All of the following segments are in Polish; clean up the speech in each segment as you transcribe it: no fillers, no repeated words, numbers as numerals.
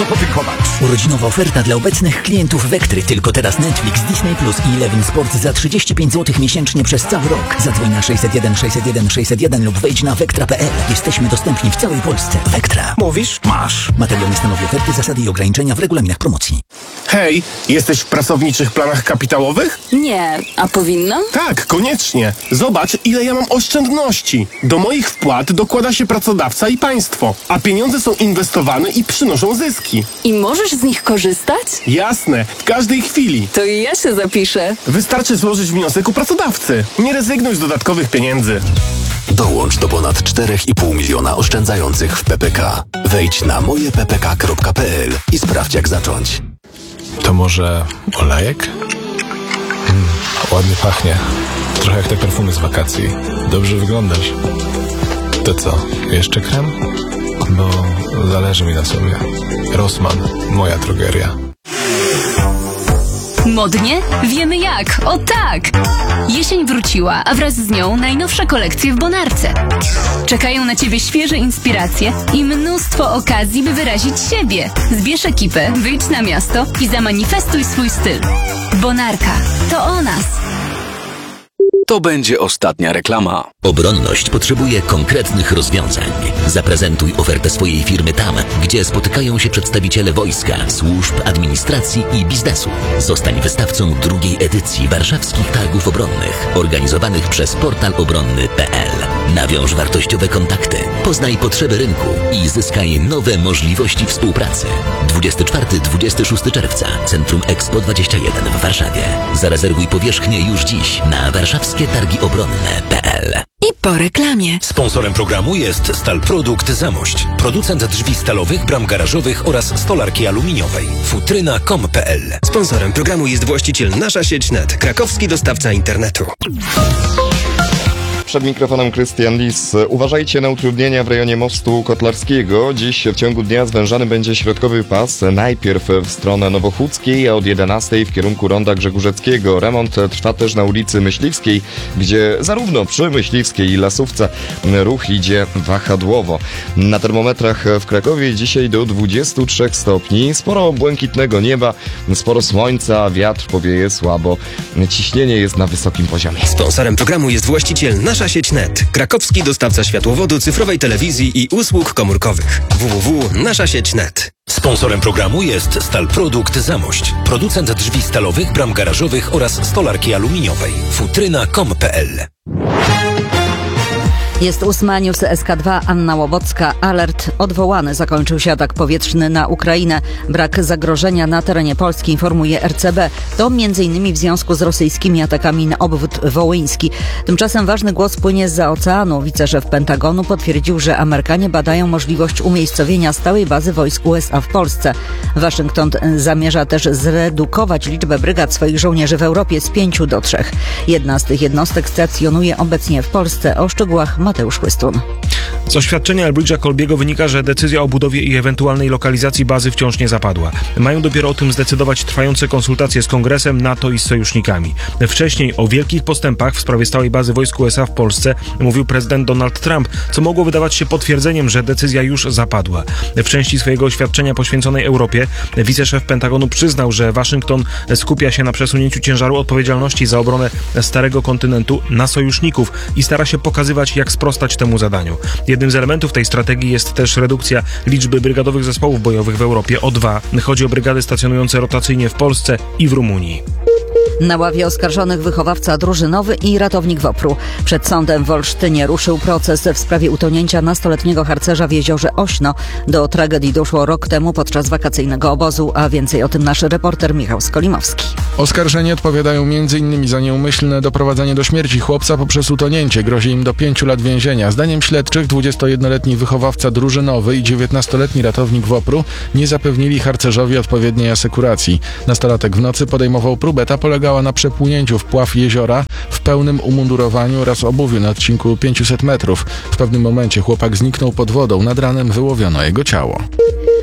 warto podziękować. Urodzinowa oferta dla obecnych klientów Vectry. Tylko teraz Netflix, Disney Plus i Eleven Sport za 35 zł miesięcznie przez cały rok. Zadzwoń na 601 601 601 lub wejdź na vectra.pl. Jesteśmy dostępni w całej Polsce. Vectra. Mówisz? Masz. Materiał nie stanowi oferty, zasady i ograniczenia w regulaminach promocji. Hej, jesteś w pracowniczych planach kapitałowych? Nie, a powinnam? Tak, koniecznie. Zobacz, ile ja mam oszczędności. Do moich wpłat dokłada się pracodawca i państwo, a pieniądze są inwestowane i przynoszą zyski. I możesz z nich korzystać? Jasne, w każdej chwili. To i ja się zapiszę. Wystarczy złożyć wniosek u pracodawcy. Nie rezygnuj z dodatkowych pieniędzy. Dołącz do ponad 4,5 miliona oszczędzających w PPK. Wejdź na mojeppk.pl i sprawdź, jak zacząć. To może olejek? Ładnie pachnie. Trochę jak te perfumy z wakacji. Dobrze wyglądasz. To co, jeszcze krem? Bo zależy mi na sobie. Rossmann, moja drogeria. Modnie? Wiemy jak. O tak! Jesień wróciła, a wraz z nią najnowsze kolekcje w Bonarce. Czekają na Ciebie świeże inspiracje i mnóstwo okazji, by wyrazić siebie. Zbierz ekipę, wyjdź na miasto i zamanifestuj swój styl. Bonarka. To o nas. To będzie ostatnia reklama. Obronność potrzebuje konkretnych rozwiązań. Zaprezentuj ofertę swojej firmy tam, gdzie spotykają się przedstawiciele wojska, służb, administracji i biznesu. Zostań wystawcą drugiej edycji Warszawskich Targów Obronnych, organizowanych przez portal obronny.pl. Nawiąż wartościowe kontakty, poznaj potrzeby rynku i zyskaj nowe możliwości współpracy. 24-26 czerwca, Centrum Expo 21 w Warszawie. Zarezerwuj powierzchnię już dziś na warszawskie-targi-obronne.pl. I po reklamie. Sponsorem programu jest Stalprodukt Zamość, producent drzwi stalowych, bram garażowych oraz stolarki aluminiowej. Futryna.com.pl. Sponsorem programu jest właściciel Nasza Sieć Net, krakowski dostawca internetu. Przed mikrofonem Krystian Lis. Uważajcie na utrudnienia w rejonie mostu Kotlarskiego. Dziś w ciągu dnia zwężany będzie środkowy pas. Najpierw w stronę Nowochódzkiej, a od 11 w kierunku Ronda Grzegórzeckiego. Remont trwa też na ulicy Myśliwskiej, gdzie zarówno przy Myśliwskiej i Lasówce ruch idzie wahadłowo. Na termometrach w Krakowie dzisiaj do 23 stopni. Sporo błękitnego nieba, sporo słońca, wiatr powieje słabo. Ciśnienie jest na wysokim poziomie. Sponsorem programu jest właściciel Nasza Sieć Net, krakowski dostawca światłowodu, cyfrowej telewizji i usług komórkowych. www.naszasieć.net. Sponsorem programu jest Stalprodukt Zamość, producent drzwi stalowych, bram garażowych oraz stolarki aluminiowej. Futryna.com.pl. Jest 8 news SK2, Anna Łobocka. Alert odwołany. Zakończył się atak powietrzny na Ukrainę. Brak zagrożenia na terenie Polski, informuje RCB. To m.in. w związku z rosyjskimi atakami na obwód wołyński. Tymczasem ważny głos płynie zza oceanu. Wiceszef Pentagonu potwierdził, że Amerykanie badają możliwość umiejscowienia stałej bazy wojsk USA w Polsce. Waszyngton zamierza też zredukować liczbę brygad swoich żołnierzy w Europie z 5 do 3. Jedna z tych jednostek stacjonuje obecnie w Polsce. O szczegółach Mateusz Chłystun. Z oświadczenia Elbridge'a Colbiego wynika, że decyzja o budowie i ewentualnej lokalizacji bazy wciąż nie zapadła. Mają dopiero o tym zdecydować trwające konsultacje z Kongresem, NATO i z sojusznikami. Wcześniej o wielkich postępach w sprawie stałej bazy wojsk USA w Polsce mówił prezydent Donald Trump, co mogło wydawać się potwierdzeniem, że decyzja już zapadła. W części swojego oświadczenia poświęconej Europie wiceszef Pentagonu przyznał, że Waszyngton skupia się na przesunięciu ciężaru odpowiedzialności za obronę starego kontynentu na sojuszników i stara się pokazywać, jak sprostać temu zadaniu. Jednym z elementów tej strategii jest też redukcja liczby brygadowych zespołów bojowych w Europie o 2. Chodzi o brygady stacjonujące rotacyjnie w Polsce i w Rumunii. Na ławie oskarżonych wychowawca drużynowy i ratownik WOPR-u. Przed sądem w Olsztynie ruszył proces w sprawie utonięcia nastoletniego harcerza w jeziorze Ośno. Do tragedii doszło rok temu podczas wakacyjnego obozu, a więcej o tym nasz reporter Michał Skolimowski. Oskarżeni odpowiadają m.in. za nieumyślne doprowadzenie do śmierci chłopca poprzez utonięcie. Grozi im do 5 lat więzienia. Zdaniem śledczych 21-letni wychowawca drużynowy i 19-letni ratownik WOPR-u nie zapewnili harcerzowi odpowiedniej asekuracji. Nastolatek w nocy podejmował próbę, ta polegała na przepłynięciu w pław jeziora w pełnym umundurowaniu oraz obuwiu na odcinku 500 metrów. W pewnym momencie chłopak zniknął pod wodą. Nad ranem wyłowiono jego ciało.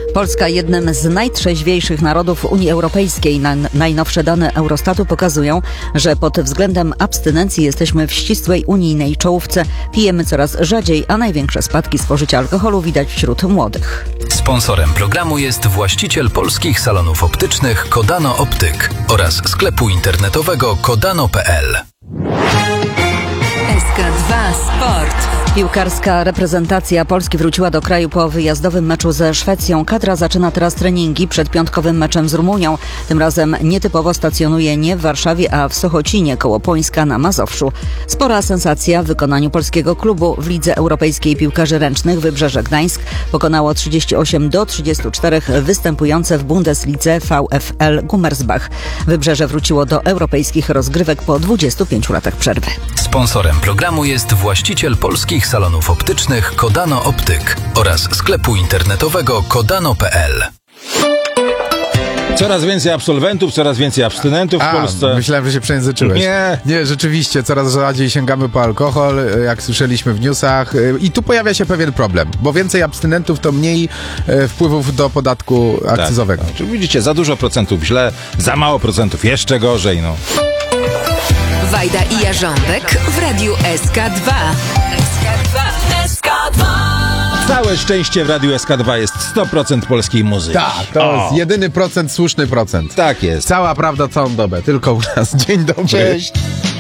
Polska jednym z najtrzeźwiejszych narodów Unii Europejskiej. Najnowsze dane Eurostatu pokazują, że pod względem abstynencji jesteśmy w ścisłej unijnej czołówce. Pijemy coraz rzadziej, a największe spadki spożycia alkoholu widać wśród młodych. Sponsorem programu jest właściciel polskich salonów optycznych Kodano Optyk oraz sklepu internetowego kodano.pl. SK2 Sport. Piłkarska reprezentacja Polski wróciła do kraju po wyjazdowym meczu ze Szwecją. Kadra zaczyna teraz treningi przed piątkowym meczem z Rumunią. Tym razem nietypowo stacjonuje nie w Warszawie, a w Sochocinie koło Pońska na Mazowszu. Spora sensacja w wykonaniu polskiego klubu. W Lidze Europejskiej Piłkarzy Ręcznych Wybrzeże Gdańsk pokonało 38-34 występujące w Bundeslidze VfL Gummersbach. Wybrzeże wróciło do europejskich rozgrywek po 25 latach przerwy. Sponsorem programu jest właściciel polskich salonów optycznych Kodano Optyk oraz sklepu internetowego kodano.pl. Coraz więcej absolwentów, coraz więcej abstynentów w Polsce. Myślałem, że się przejęzyczyłeś. Nie, rzeczywiście, coraz rzadziej sięgamy po alkohol, jak słyszeliśmy w newsach. I tu pojawia się pewien problem, bo więcej abstynentów to mniej wpływów do podatku akcyzowego. Tak. Widzicie, za dużo procentów źle, za mało procentów jeszcze gorzej, no. Wajda i Jarząbek w Radiu SK2. SK2. Całe szczęście w Radiu SK2 jest 100% polskiej muzyki. Tak, to jest jedyny procent, słuszny procent. Tak jest. Cała prawda, całą dobę, tylko u nas. Dzień dobry. Cześć.